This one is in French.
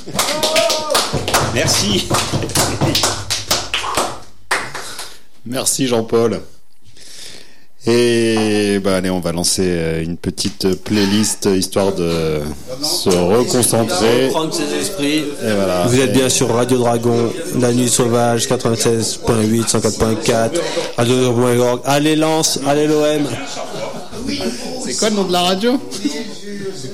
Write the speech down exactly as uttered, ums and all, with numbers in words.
Merci. Merci Jean-Paul. Et bah allez, on va lancer une petite playlist histoire de se reconcentrer, prendre ses esprits. Et voilà. Vous êtes Et... bien sur Radio Dragon, La Nuit Sauvage, quatre-vingt-seize point huit, cent quatre point quatre, radio point org. Allez Lens, allez l'O M. C'est quoi le nom de la radio ?